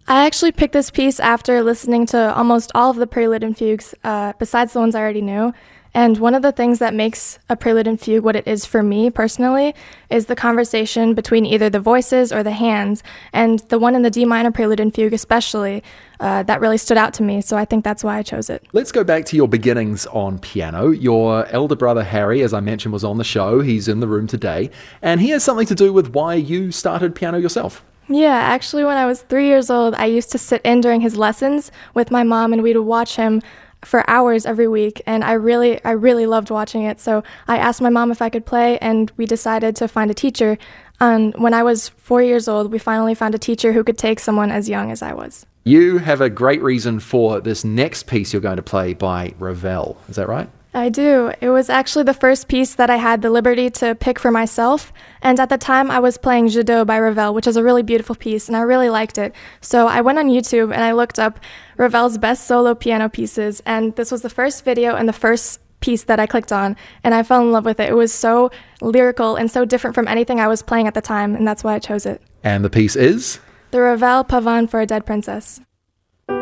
I actually picked this piece after listening to almost all of the Prelude and Fugues, besides the ones I already knew. And one of the things that makes a Prelude and Fugue what it is for me personally is the conversation between either the voices or the hands. And the one in the D minor Prelude and Fugue especially, that really stood out to me. So I think that's why I chose it. Let's go back to your beginnings on piano. Your elder brother Harry, as I mentioned, was on the show. He's in the room today. And he has something to do with why you started piano yourself. Yeah, actually when I was 3 years old, I used to sit in during his lessons with my mom and we'd watch him for hours every week, and I really loved watching it. So I asked my mom if I could play, and we decided to find a teacher. And when I was 4 years old, we finally found a teacher who could take someone as young as I was. You have a great reason for this next piece you're going to play by Ravel. Is that right? I do. It was actually the first piece that I had the liberty to pick for myself, and at the time I was playing Jadot by Ravel, which is a really beautiful piece, and I really liked it. So I went on YouTube and I looked up Ravel's best solo piano pieces, and this was the first video and the first piece that I clicked on, and I fell in love with it. It was so lyrical and so different from anything I was playing at the time, and that's why I chose it. And the piece is? The Ravel Pavane for a Dead Princess.